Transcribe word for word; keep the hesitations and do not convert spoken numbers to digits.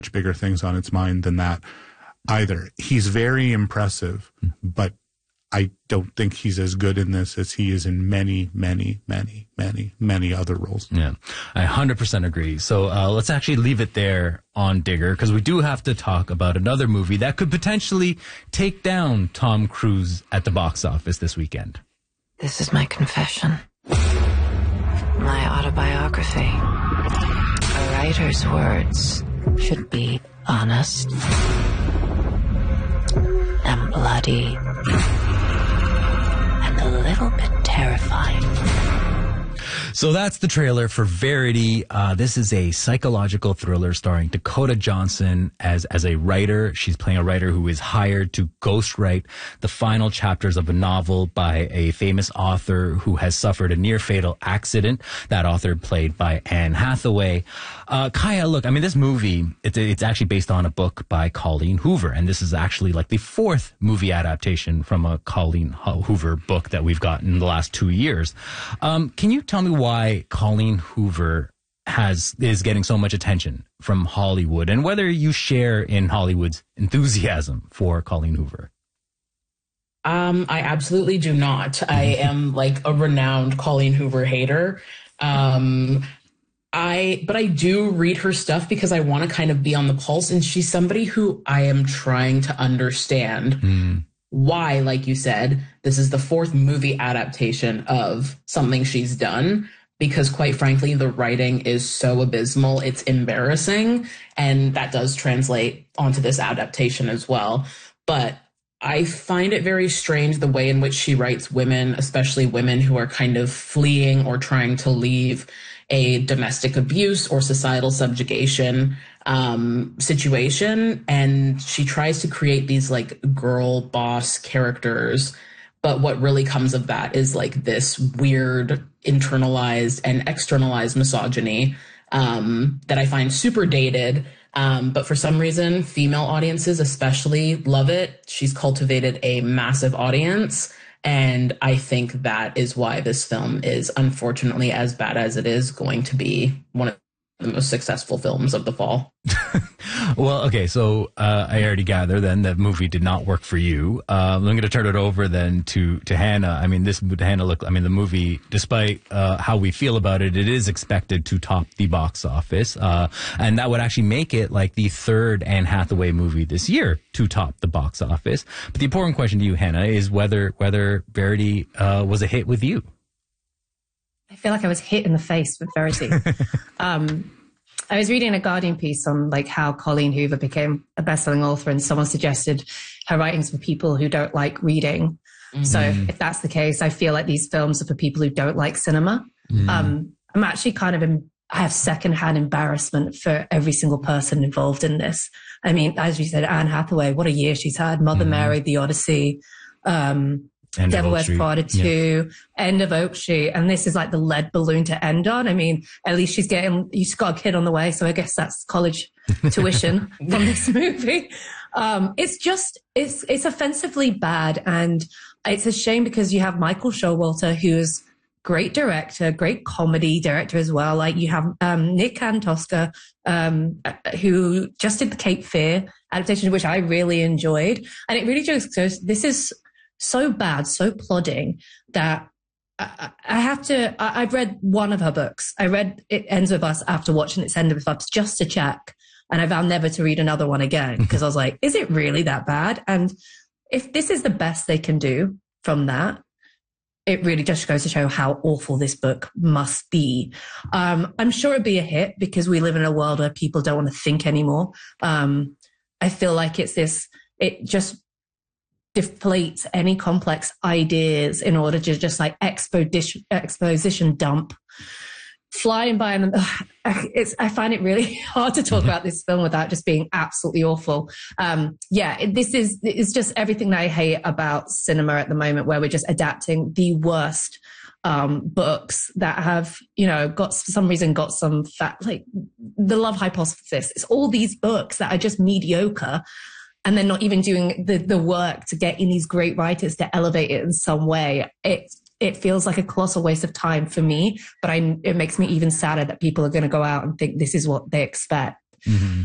bigger things on its mind than that either. He's very impressive, but I don't think he's as good in this as he is in many, many, many, many, many other roles. Yeah, I one hundred percent agree. So uh, let's actually leave it there on Digger, because we do have to talk about another movie that could potentially take down Tom Cruise at the box office this weekend. This is my confession. My autobiography. A writer's words should be honest and bloody and a little bit terrifying. So that's the trailer for Verity. Uh, this is a psychological thriller starring Dakota Johnson as, as a writer. She's playing a writer who is hired to ghostwrite the final chapters of a novel by a famous author who has suffered a near fatal accident. That author played by Anne Hathaway. Uh, Kaya, look, I mean, this movie, it's, it's actually based on a book by Colleen Hoover. And this is actually like the fourth movie adaptation from a Colleen Hoover book that we've gotten in the last two years. Um, can you tell me why Colleen Hoover has is getting so much attention from Hollywood, and whether you share in Hollywood's enthusiasm for Colleen Hoover? Um, I absolutely do not. I am like a renowned Colleen Hoover hater. Um, I, but I do read her stuff because I want to kind of be on the pulse, and she's somebody who I am trying to understand. Mm. Why, like you said, this is the fourth movie adaptation of something she's done, because quite frankly, the writing is so abysmal, it's embarrassing. And that does translate onto this adaptation as well. But I find it very strange the way in which she writes women, especially women who are kind of fleeing or trying to leave a domestic abuse or societal subjugation um, situation. And she tries to create these like girl boss characters. But what really comes of that is like this weird internalized and externalized misogyny um, that I find super dated. Um, but for some reason, female audiences especially love it. She's cultivated a massive audience. And I think that is why this film is, unfortunately, as bad as it is, going to be one of the most successful films of the fall. Well, okay, so uh, I already gather then that movie did not work for you. Uh, I'm going to turn it over then to, to Hannah. I mean, this Hannah look. I mean, the movie, despite uh, how we feel about it, it is expected to top the box office, uh, and that would actually make it like the third Anne Hathaway movie this year to top the box office. But the important question to you, Hannah, is whether whether Verity uh, was a hit with you. I feel like I was hit in the face with Verity. um, I was reading a Guardian piece on like how Colleen Hoover became a best-selling author, and someone suggested her writings for people who don't like reading. Mm-hmm. So if that's the case, I feel like these films are for people who don't like cinema. Mm. Um, I'm actually kind of, in, I have secondhand embarrassment for every single person involved in this. I mean, as you said, Anne Hathaway, what a year she's had. Mother mm. Mary, The Odyssey, um, End Devil Wears Prada two, yeah. End of Oak Street. And this is like the lead balloon to end on. I mean, at least she's getting, she's got a kid on the way. So I guess that's college tuition from this movie. Um, it's just, it's, it's offensively bad. And it's a shame because you have Michael Showalter, who's great director, great comedy director as well. Like you have, um, Nick Antosca, um, who just did the Cape Fear adaptation, which I really enjoyed. And it really just goes, this is so bad, so plodding that I, I have to, I, I've read one of her books. I read It Ends With Us after watching It Ends With Us just to check. And I vowed never to read another one again because I was like, is it really that bad? And if this is the best they can do from that, it really just goes to show how awful this book must be. Um, I'm sure it'd be a hit because we live in a world where people don't want to think anymore. Um, I feel like it's this, it just deflates any complex ideas in order to just like exposition, exposition dump flying by. And it's, I find it really hard to talk about this film without just being absolutely awful. Um, yeah, it, this is, it's just everything that I hate about cinema at the moment, where we're just adapting the worst um, books that have, you know, got for some reason got some fat, like The Love Hypothesis. It's all these books that are just mediocre. And they're not even doing the, the work to get in these great writers to elevate it in some way. It it feels like a colossal waste of time for me, but I, it makes me even sadder that people are going to go out and think this is what they expect. Mm-hmm.